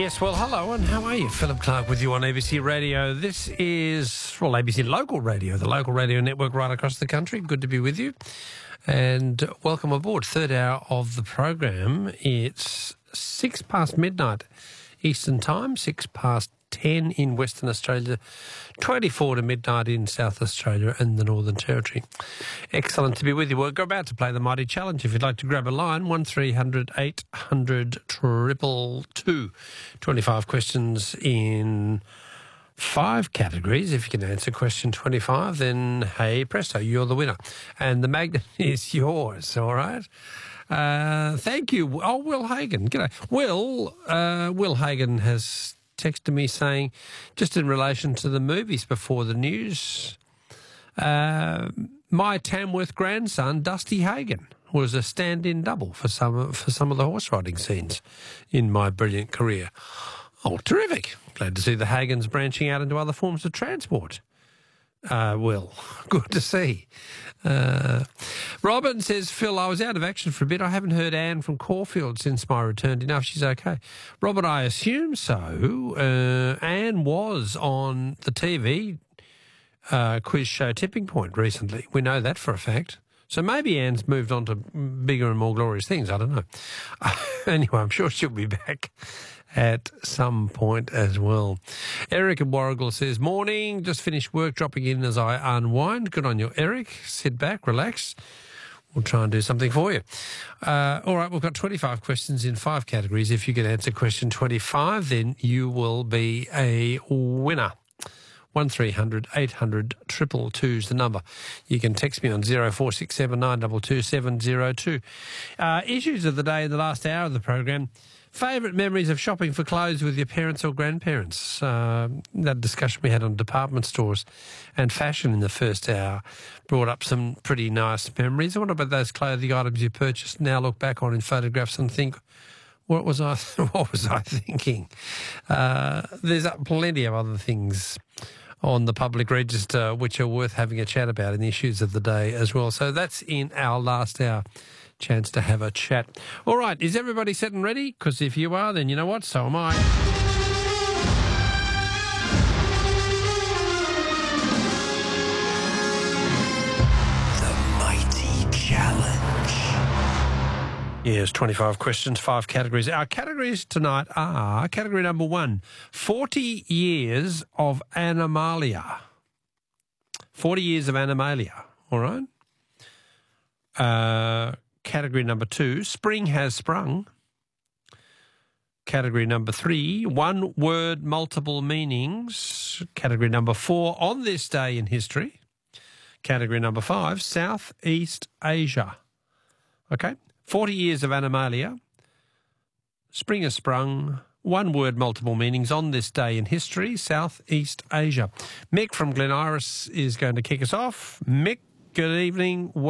Yes, well, hello, and how are you? Philip Clark with you on ABC Radio. This is, well, ABC Local Radio, the local radio network right across the country. Good to be with you. And welcome aboard. Third hour of the program. It's 6 past midnight Eastern Time, 6 past 10 in Western Australia, 24 to midnight in South Australia and the Northern Territory. Excellent to be with you. We're about to play the Mighty Challenge. If you'd like to grab a line, 1300 800 222. 25 questions in 5 categories. If you can answer question 25, then hey presto, you're the winner. And the magnet is yours, all right? Thank you. Oh, Will Hagan. G'day. Will Hagan has texted me saying, just in relation to the movies before the news, my Tamworth grandson, Dusty Hagan, was a stand-in double for some of the horse riding scenes in my brilliant career. Oh, terrific. Glad to see the Hagans branching out into other forms of transport. Will, good to see. Robin says, Phil, I was out of action for a bit. I haven't heard Anne from Caulfield since my return. Do you know if she's okay? Robert, I assume so. Anne was on the TV quiz show Tipping Point recently. We know that for a fact. So maybe Anne's moved on to bigger and more glorious things. I don't know. Anyway, I'm sure she'll be back at some point as well. Eric in Warrigal says, morning, just finished work, dropping in as I unwind. Good on you, Eric. Sit back, relax. We'll try and do something for you. All right, we've got 25 questions in 5 categories. If you can answer question 25, then you will be a winner. 1300 800 222 is the number. You can text me on 0467 922 702. Issues of the day in the last hour of the program. Favourite memories of shopping for clothes with your parents or grandparents? That discussion we had on department stores and fashion in the first hour brought up some pretty nice memories. What about those clothing items you purchased now look back on in photographs and think, what was I thinking? There's plenty of other things on the public register which are worth having a chat about in the issues of the day as well. So that's in our last hour. Chance to have a chat. All right, is everybody set and ready? Because if you are, then you know what, so am I. The Mighty Challenge. Yes, 25 questions, 5 categories. Our categories tonight are category number 1, 40 years of Animalia. 40 years of Animalia, all right? Category number 2, spring has sprung. Category number 3, one word, multiple meanings. Category number 4, on this day in history. Category number 5, Southeast Asia. Okay, 40 years of Animalia. Spring has sprung. One word, multiple meanings. On this day in history, Southeast Asia. Mick from Glen Iris is going to kick us off. Mick, good evening.